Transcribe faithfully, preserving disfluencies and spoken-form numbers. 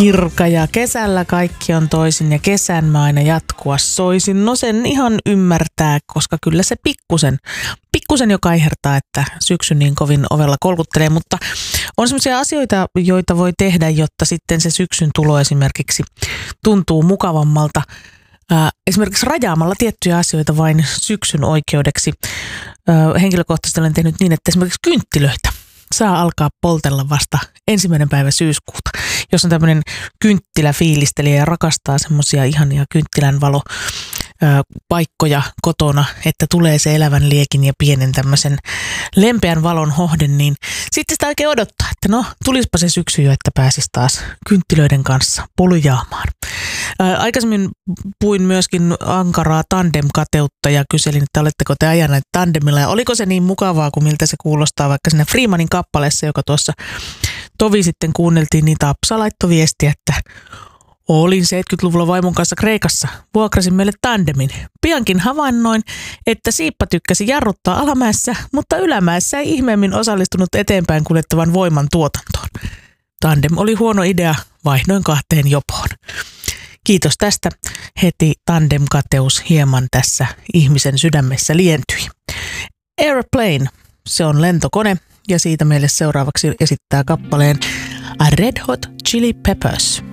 kirka ja kesällä kaikki on toisin ja kesän mä aina jatkua soisin. No sen ihan ymmärtää, koska kyllä se pikkusen, pikkusen jo kaihertaa, että syksy niin kovin ovella kolkuttelee, mutta on sellaisia asioita, joita voi tehdä, jotta sitten se syksyn tulo esimerkiksi tuntuu mukavammalta. Äh, esimerkiksi rajaamalla tiettyjä asioita vain syksyn oikeudeksi. Äh, henkilökohtaisesti olen tehnyt niin, että esimerkiksi kynttilöitä saa alkaa poltella vasta ensimmäinen päivä syyskuuta. Jos on tämmöinen kynttiläfiilistelijä ja rakastaa semmoisia ihania kynttilän valo paikkoja kotona, että tulee se elävän liekin ja pienen tämmöisen lempeän valon hohden, niin sitten sitä oikein odottaa, että no tulispa se syksy jo, että pääsisi taas kynttilöiden kanssa polujaamaan. Ää, aikaisemmin puin myöskin ankaraa tandem-kateutta ja kyselin, että oletteko te ajaneet tandemilla ja oliko se niin mukavaa kuin miltä se kuulostaa vaikka siinä Freemanin kappaleessa, joka tuossa tovi sitten kuunneltiin, niin Tapsa laittoi viestiä, että olin seitsemänkymmentäluvulla vaimon kanssa Kreikassa. Vuokrasin meille tandemin. Piankin havainnoin, että Siippa tykkäsi jarruttaa alamäessä, mutta ylämäessä ei ihmeemmin osallistunut eteenpäin kuljettavan voiman tuotantoon. Tandem oli huono idea, vaihdoin kahteen jopoon. Kiitos tästä. Heti tandemkateus hieman tässä ihmisen sydämessä lientyi. Airplane, se on lentokone ja siitä meille seuraavaksi esittää kappaleen Red Hot Chili Peppers.